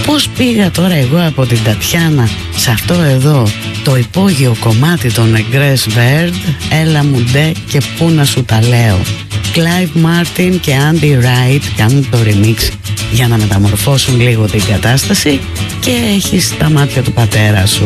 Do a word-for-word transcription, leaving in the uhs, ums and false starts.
Πώς πήγα τώρα εγώ από την Τατιάνα σε αυτό εδώ το υπόγειο κομμάτι των Εγκρές Βέρντ, έλα μου ντε και πού να σου τα λέω. Clive Martin και Andy Wright κάνουν το remix για να μεταμορφώσουν λίγο την κατάσταση και έχεις τα μάτια του πατέρα σου.